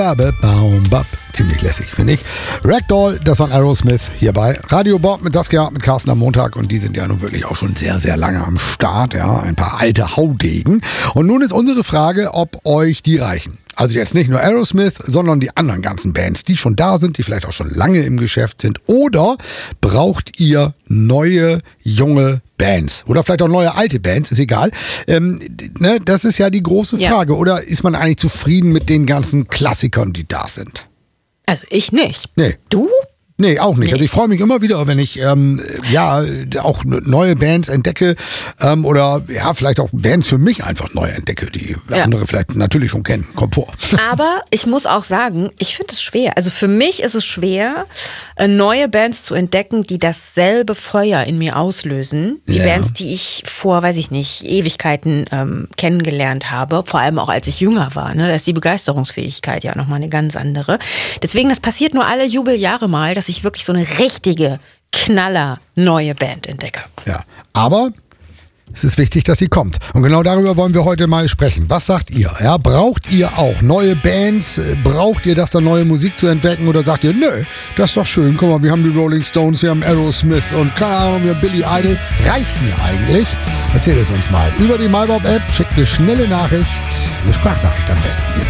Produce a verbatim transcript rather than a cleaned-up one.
Baum, bap. Ziemlich lässig, finde ich. Ragdoll, das war Aerosmith hier bei Radio Bob mit Saskia, mit Carsten am Montag. Und die sind ja nun wirklich auch schon sehr, sehr lange am Start. Ja, ein paar alte Haudegen. Und nun ist unsere Frage, ob euch die reichen. Also jetzt nicht nur Aerosmith, sondern die anderen ganzen Bands, die schon da sind, die vielleicht auch schon lange im Geschäft sind. Oder braucht ihr neue, junge Bands? Oder vielleicht auch neue, alte Bands, ist egal. Ähm, ne, das ist ja die große Frage. Ja. Oder ist man eigentlich zufrieden mit den ganzen Klassikern, die da sind? Also ich nicht. Nee. Du? Nee, auch nicht. Nee. Also ich freue mich immer wieder, wenn ich ähm, ja auch neue Bands entdecke ähm, oder ja vielleicht auch Bands für mich einfach neu entdecke, die ja. andere vielleicht natürlich schon kennen. Kommt vor. Aber ich muss auch sagen, ich finde es schwer. Also für mich ist es schwer, neue Bands zu entdecken, die dasselbe Feuer in mir auslösen. Die ja. Bands, die ich vor, weiß ich nicht, Ewigkeiten ähm, kennengelernt habe. Vor allem auch als ich jünger war. Ne? Da ist die Begeisterungsfähigkeit ja nochmal eine ganz andere. Deswegen, das passiert nur alle Jubeljahre mal, dass ich wirklich so eine richtige, knaller neue Band entdecke. Ja, aber es ist wichtig, dass sie kommt. Und genau darüber wollen wir heute mal sprechen. Was sagt ihr? Ja, braucht ihr auch neue Bands? Braucht ihr das, da neue Musik zu entdecken? Oder sagt ihr, nö, das ist doch schön. Guck mal, wir haben die Rolling Stones, wir haben Aerosmith und keine Ahnung, wir haben Billy Idol. Reicht mir eigentlich? Erzählt es uns mal. Über die MyBob-App schickt eine schnelle Nachricht, eine Sprachnachricht am besten.